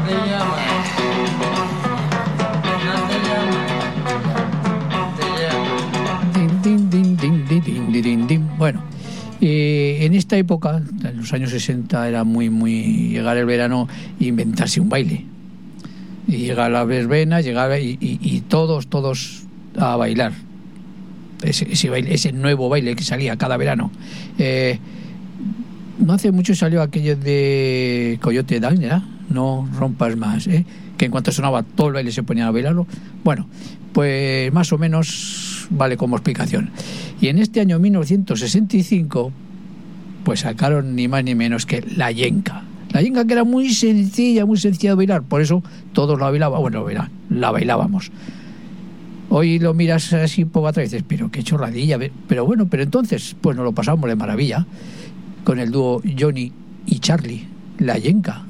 te llamas. No te llamas. Din, din, din, din, din, din, din, din. Bueno, en esta época, en los años 60, era muy llegar el verano e inventarse un baile. Y llega la verbena, llegaba y todos a bailar. Ese baile, ese nuevo baile que salía cada verano. No hace mucho salió aquello de Coyote Down, ¿verdad? No rompas más, que en cuanto sonaba todo el baile se ponía a bailarlo. Bueno, pues más o menos vale como explicación. Y en este año 1965 pues sacaron ni más ni menos que la yenca. La yenca, que era muy sencilla de bailar, por eso todos la bailaban. Bueno, la bailábamos. Hoy lo miras así poco atrás y dices, pero qué chorradilla. Pero bueno, pero entonces pues nos lo pasamos de maravilla con el dúo Johnny y Charlie, la yenca.